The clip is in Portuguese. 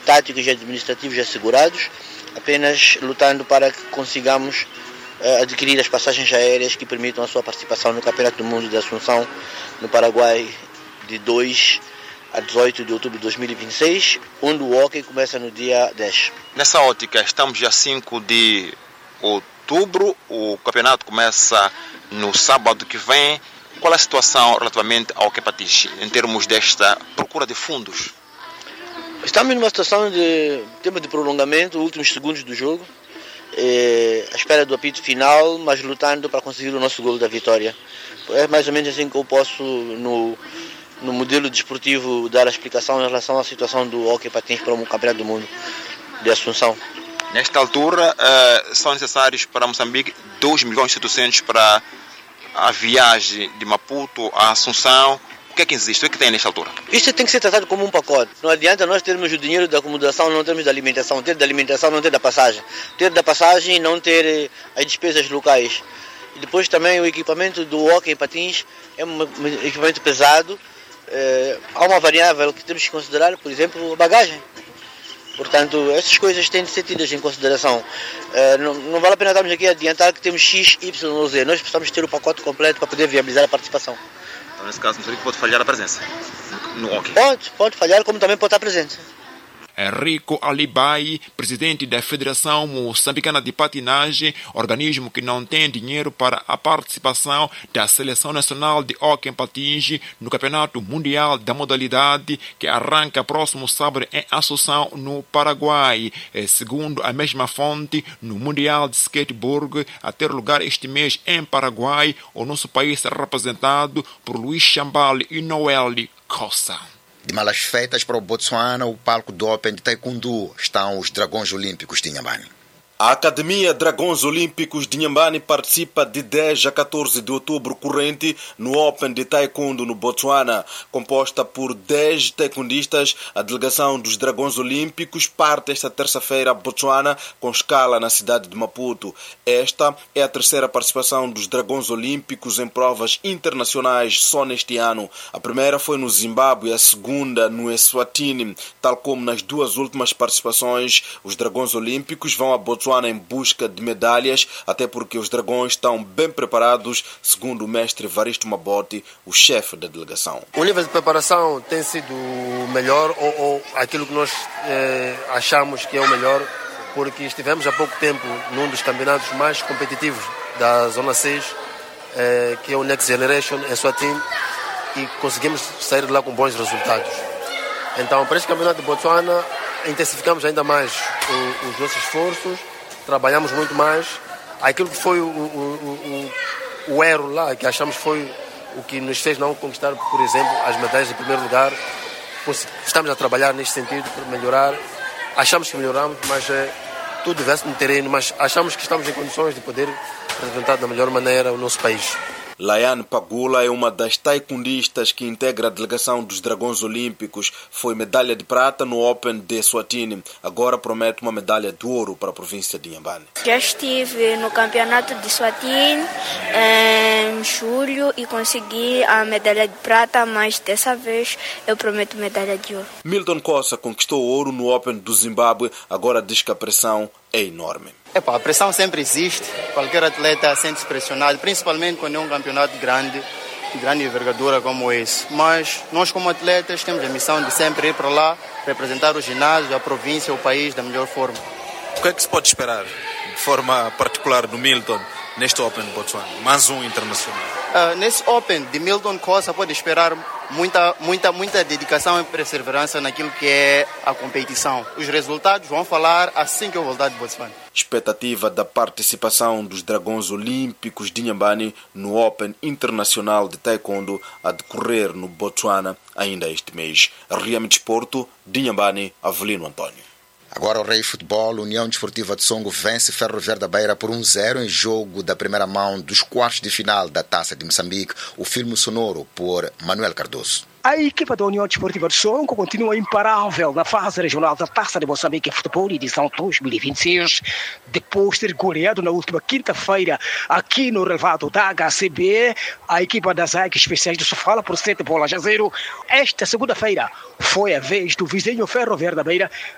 táticos e administrativos assegurados, apenas lutando para que consigamos adquirir as passagens aéreas que permitam a sua participação no Campeonato do Mundo de Assunção, no Paraguai, de 2 a 18 de outubro de 2026, onde o hóquei começa no dia 10. Nessa ótica, estamos dia 5 de outubro, o campeonato começa no sábado que vem. Qual é a situação relativamente ao hóquei patins, em termos desta procura de fundos? Estamos numa situação de tempo de prolongamento, últimos segundos do jogo, à espera do apito final, mas lutando para conseguir o nosso golo da vitória. É mais ou menos assim que eu posso, no modelo desportivo, dar a explicação em relação à situação do hóquei patins para o Campeonato do Mundo de Assunção. Nesta altura, são necessários para Moçambique 2.700.000 para a viagem de Maputo a Assunção. O que é que existe? O que tem nesta altura? Isto tem que ser tratado como um pacote. Não adianta nós termos o dinheiro da acomodação, não termos da alimentação. Ter da alimentação, não ter da passagem. Ter da passagem e não ter as despesas locais. E depois também o equipamento do hóquei patins é um equipamento pesado. Há uma variável que temos que considerar, por exemplo, a bagagem. Portanto, essas coisas têm de ser tidas em consideração. Não vale a pena estarmos aqui a adiantar que temos X, Y ou Z. Nós precisamos ter o pacote completo para poder viabilizar a participação. Então, nesse caso, Moçambique pode falhar a presença no hóquei? Pode falhar, como também pode estar presente. Enrico Alibai, presidente da Federação Moçambicana de Patinagem, organismo que não tem dinheiro para a participação da Seleção Nacional de Hóquei em Patins no Campeonato Mundial da modalidade, que arranca próximo sábado em Assunção, no Paraguai. Segundo a mesma fonte, no Mundial de Skateboard a ter lugar este mês em Paraguai, o nosso país será representado por Luiz Chambali e Noel Costa. De malas feitas para o Botsuana, o palco do Open de Taekwondo estão os Dragões Olímpicos de Inhambane. A Academia Dragões Olímpicos de Inhambane participa de 10 a 14 de outubro corrente no Open de Taekwondo no Botsuana. Composta por 10 taekwondistas, a delegação dos Dragões Olímpicos parte esta terça-feira a Botsuana, com escala na cidade de Maputo. Esta é a terceira participação dos Dragões Olímpicos em provas internacionais só neste ano. A primeira foi no Zimbábue, a segunda no Eswatini. Tal como nas duas últimas participações, os Dragões Olímpicos vão a Botsuana em busca de medalhas, até porque os dragões estão bem preparados, segundo o mestre Varisto Mabote, o chefe da delegação. O nível de preparação tem sido melhor, ou aquilo que nós achamos que é o melhor, porque estivemos há pouco tempo num dos campeonatos mais competitivos da Zona 6, que é o Next Generation em Swatini, e conseguimos sair de lá com bons resultados. Então, para este campeonato de Botsuana, intensificamos ainda mais os nossos esforços, trabalhamos muito mais. Aquilo que foi o erro lá, que achamos foi o que nos fez não conquistar, por exemplo, as medalhas de primeiro lugar. Estamos a trabalhar neste sentido para melhorar. Achamos que melhoramos, mas tudo veste no terreno, mas achamos que estamos em condições de poder representar da melhor maneira o nosso país. Laiane Pagula é uma das taekwondistas que integra a delegação dos Dragões Olímpicos. Foi medalha de prata no Open de Eswatini. Agora promete uma medalha de ouro para a província de Inhambane. Já estive no campeonato de Eswatini em julho e consegui a medalha de prata, mas dessa vez eu prometo medalha de ouro. Milton Costa conquistou ouro no Open do Zimbábue. Agora diz que a pressão é enorme. A pressão sempre existe, qualquer atleta sente-se pressionado, principalmente quando é um campeonato grande, de grande envergadura como esse. Mas nós, como atletas, temos a missão de sempre ir para lá, representar o ginásio, a província, o país da melhor forma. O que é que se pode esperar, de forma particular, do Milton neste Open de Botsuana? Mais um internacional. Nesse Open de Milton Costa pode esperar muita dedicação e perseverança naquilo que é a competição. Os resultados vão falar assim que eu voltar de Botsuana. Expectativa da participação dos Dragões Olímpicos de Inhambane no Open Internacional de Taekwondo a decorrer no Botsuana ainda este mês. Riame Desporto, de Inhambane, Avelino Antônio. Agora o Rei Futebol, União Desportiva de Songo vence Ferro Verde da Beira por 1-0 em jogo da primeira mão dos quartos de final da Taça de Moçambique. O filme sonoro por Manuel Cardoso. A equipa da União Desportiva de Songo continua imparável na fase regional da Taça de Moçambique em Futebol, edição 2026, depois de ter goleado na última quinta-feira aqui no relevado da HCB, a equipa das Águias Especiais de Sofala por 7-0. Esta segunda-feira foi a vez do vizinho Ferro Verde da Beira